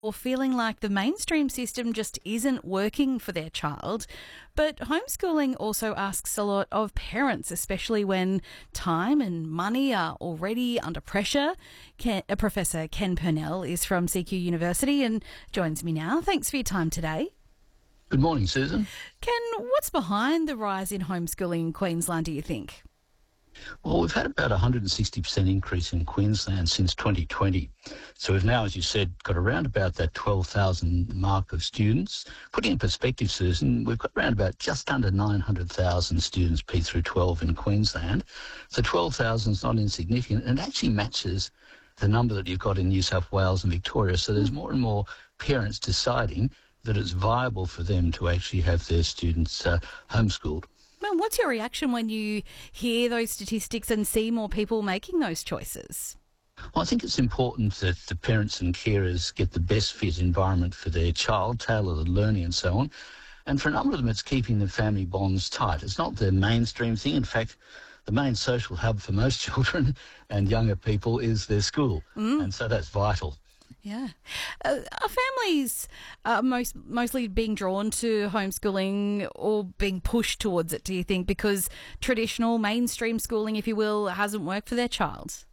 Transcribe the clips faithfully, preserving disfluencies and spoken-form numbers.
or feeling like the mainstream system just isn't working for their child. But homeschooling also asks a lot of parents, especially when time and money are already under pressure. Ken, uh, Professor Ken Purnell is from C Q University and joins me now. Thanks for your time today. Good morning, Susan. Ken, what's behind the rise in homeschooling in Queensland, do you think? Well, we've had about a one hundred sixty percent increase in Queensland since twenty twenty. So we've now, as you said, got around about that twelve thousand mark of students. Putting in perspective, Susan, we've got around about just under nine hundred thousand students P through twelve in Queensland. So twelve thousand is not insignificant, and it actually matches the number that you've got in New South Wales and Victoria. So there's more and more parents deciding that it's viable for them to actually have their students uh, homeschooled. Well, what's your reaction when you hear those statistics and see more people making those choices? Well, I think it's important that the parents and carers get the best fit environment for their child, tailored learning and so on. And for a number of them, it's keeping the family bonds tight. It's not the mainstream thing. In fact, the main social hub for most children and younger people is their school. Mm. And so that's vital. Yeah. Uh, are families uh, most mostly being drawn to homeschooling or being pushed towards it, do you think, because traditional mainstream schooling, if you will, hasn't worked for their child?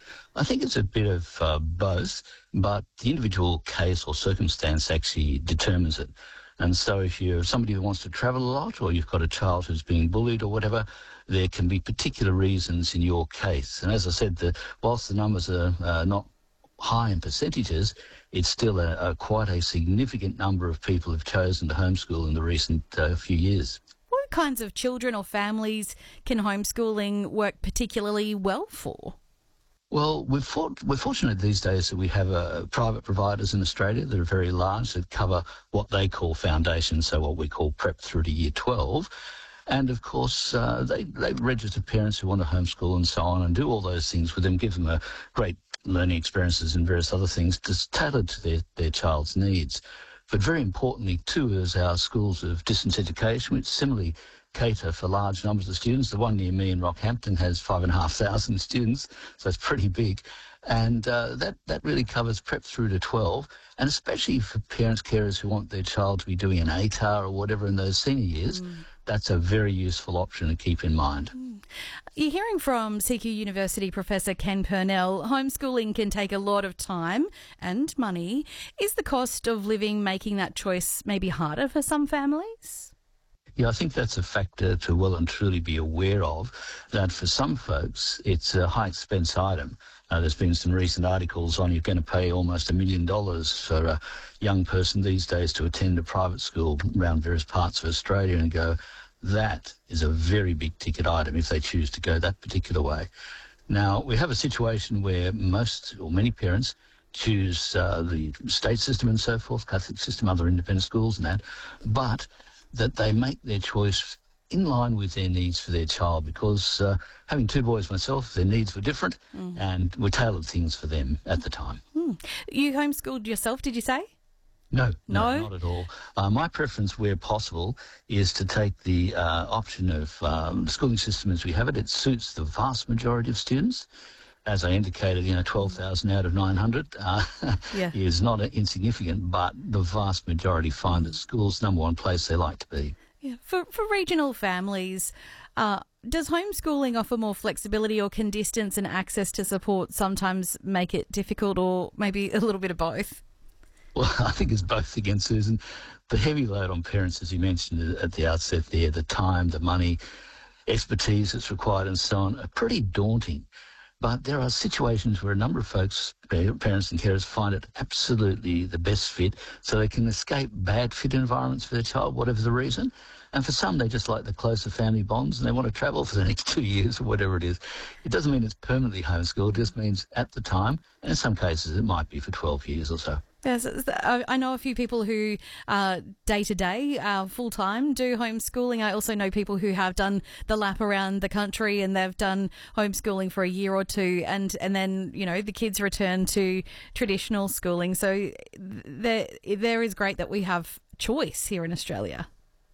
I think it's a bit of uh, both, but the individual case or circumstance actually determines it. And so if you're somebody who wants to travel a lot, or you've got a child who's being bullied or whatever, there can be particular reasons in your case. And as I said, the, whilst the numbers are uh, not high in percentages, it's still a, a quite a significant number of people who've chosen to homeschool in the recent uh, few years. What kinds of children or families can homeschooling work particularly well for? Well, we're, for, we're fortunate these days that we have uh, private providers in Australia that are very large, that cover what they call foundation, so what we call prep through to year twelve. And, of course, uh, they, they register parents who want to homeschool and so on and do all those things with them, give them a great learning experiences and various other things just tailored to their, their child's needs. But very importantly, too, is our schools of distance education, which similarly cater for large numbers of students. The one near me in Rockhampton has five and a half thousand students, so it's pretty big. And uh, that, that really covers prep through to twelve, and especially for parents, carers who want their child to be doing an A T A R or whatever in those senior years, mm. that's a very useful option to keep in mind. Mm. You're hearing from C Q University Professor Ken Purnell. Homeschooling can take a lot of time and money. Is the cost of living making that choice maybe harder for some families? Yeah, I think that's a factor to well and truly be aware of, that for some folks it's a high expense item. Uh, there's been some recent articles on you're going to pay almost a million dollars for a young person these days to attend a private school around various parts of Australia, and go, that is a very big ticket item if they choose to go that particular way. Now, we have a situation where most or many parents choose uh, the state system and so forth, Catholic system, other independent schools and that, but that they make their choice in line with their needs for their child, because uh, having two boys myself, their needs were different mm. and we tailored things for them at the time. Mm. You homeschooled yourself, did you say? No, no, no, not at all. Uh, my preference, where possible, is to take the uh, option of um, the schooling system as we have it. It suits the vast majority of students. As I indicated, you know, twelve thousand out of nine hundred uh, yeah. is not insignificant, but the vast majority find that school's number one place they like to be. Yeah. For, for regional families, uh, does homeschooling offer more flexibility, or can distance and access to support sometimes make it difficult, or maybe a little bit of both? Well, I think it's both again, Susan. The heavy load on parents, as you mentioned at the outset there, the time, the money, expertise that's required and so on, are pretty daunting. But there are situations where a number of folks, parents and carers, find it absolutely the best fit, so they can escape bad fit environments for their child, whatever the reason. And for some, they just like the closer family bonds and they want to travel for the next two years or whatever it is. It doesn't mean it's permanently homeschooled. It just means at the time, and in some cases it might be for twelve years or so. Yes, I know a few people who uh, day-to-day, uh, full-time, do homeschooling. I also know people who have done the lap around the country and they've done homeschooling for a year or two, and, and then, you know, the kids return to traditional schooling. So there, there is great that we have choice here in Australia.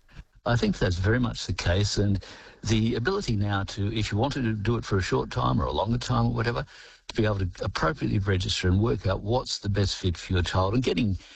I think that's very much the case, and the ability now to, if you wanted to do it for a short time or a longer time or whatever, to be able to appropriately register and work out what's the best fit for your child, and getting